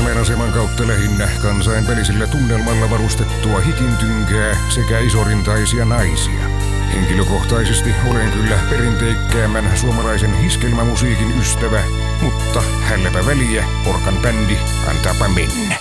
Hämeenaseman kautta lähinnä kansainvälisellä tunnelmalla varustettua hitintynkää sekä isorintaisia naisia. Henkilökohtaisesti olen kyllä perinteikkäämmän suomalaisen hiskelmämusiikin ystävä, mutta hälläpä väliä, Porkan bändi, antaapa mennä.